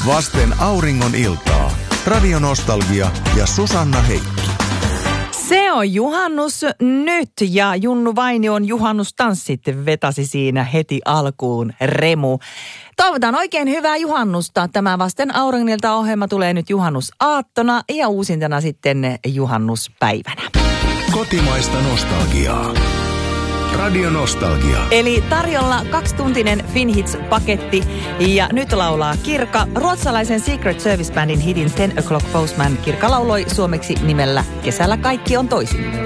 Vasten auringon iltaa. Radio Nostalgia ja Susanna Heikki. Se on juhannus nyt ja Junnu Vainion juhannustanssit vetasi siinä heti alkuun Remu. Toivotan oikein hyvää juhannusta. Tämä Vasten auringonilta ohjelma tulee nyt juhannusaattona ja uusintana sitten juhannuspäivänä. Kotimaista nostalgiaa. Radio Nostalgia. Eli tarjolla 2-tuntinen Finhits-paketti ja nyt laulaa Kirka. Ruotsalaisen Secret Service Bandin hitin 10 O'Clock Postman Kirka lauloi suomeksi nimellä Kesällä kaikki on toisin.